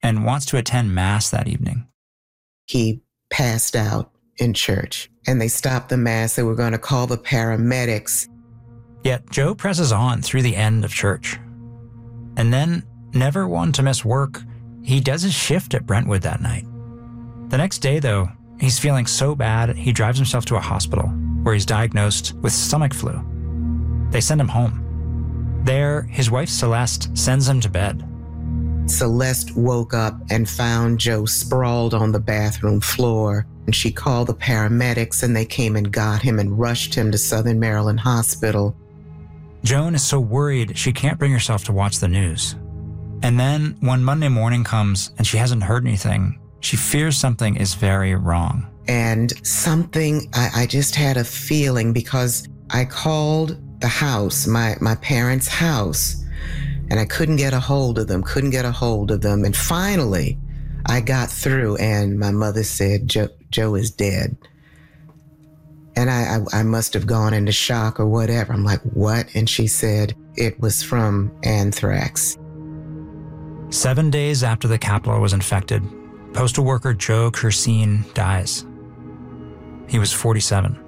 and wants to attend Mass that evening. He passed out in church, and they stopped the Mass. They were going to call the paramedics. Yet Joe presses on through the end of church. And then, never one to miss work, he does his shift at Brentwood that night. The next day, though, he's feeling so bad, he drives himself to a hospital where he's diagnosed with stomach flu. They send him home. There, his wife Celeste sends him to bed. Celeste woke up and found Joe sprawled on the bathroom floor, and she called the paramedics, and they came and got him and rushed him to Southern Maryland Hospital. Joan is so worried she can't bring herself to watch the news. And then, when Monday morning comes and she hasn't heard anything, she fears something is very wrong. And something, I just had a feeling, because I called the house, my parents' house, and I couldn't get a hold of them. And finally, I got through, and my mother said, Joe is dead. And I must have gone into shock or whatever. I'm like, what? And she said it was from anthrax. 7 days after the Capitol was infected, postal worker Joe Kerseen dies. He was 47.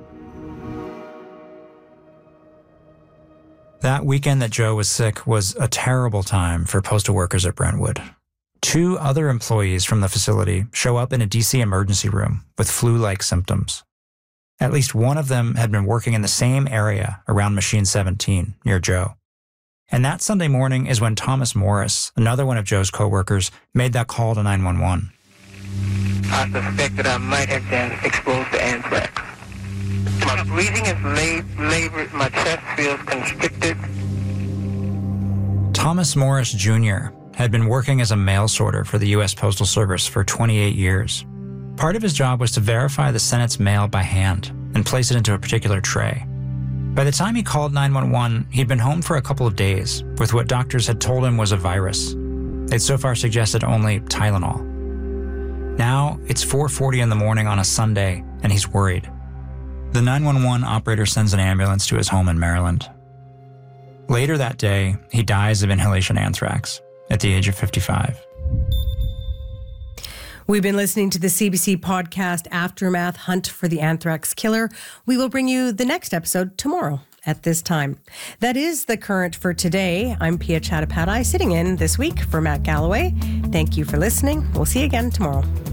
That weekend that Joe was sick was a terrible time for postal workers at Brentwood. 2 other employees from the facility show up in a DC emergency room with flu-like symptoms. At least one of them had been working in the same area around Machine 17 near Joe. And that Sunday morning is when Thomas Morris, another one of Joe's coworkers, made that call to 911. I suspect that I might have been exposed to anthrax. My breathing is labored, my chest feels constricted. Thomas Morris Jr. had been working as a mail sorter for the U.S. Postal Service for 28 years. Part of his job was to verify the Senate's mail by hand and place it into a particular tray. By the time he called 911, he'd been home for a couple of days with what doctors had told him was a virus. They'd so far suggested only Tylenol. Now, it's 4:40 in the morning on a Sunday, and he's worried. The 911 operator sends an ambulance to his home in Maryland. Later that day, he dies of inhalation anthrax at the age of 55. We've been listening to the CBC podcast Aftermath: Hunt for the Anthrax Killer. We will bring you the next episode tomorrow at this time. That is The Current for today. I'm Pia Chattopadhyay, sitting in this week for Matt Galloway. Thank you for listening. We'll see you again tomorrow.